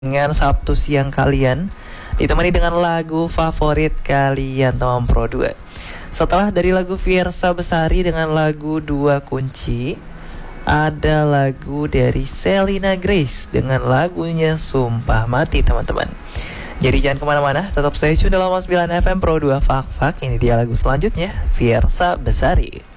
dengan Sabtu siang kalian, ditemani dengan lagu favorit kalian Tom Pro 2. Setelah dari lagu Fiersa Besari dengan lagu Dua Kunci, ada lagu dari Selina Grace dengan lagunya Sumpah Mati, teman-teman. Jadi jangan kemana-mana, tetap stay tune dalam 9 FM Pro 2 Fak Fak. Ini dia lagu selanjutnya, Fiersa Besari.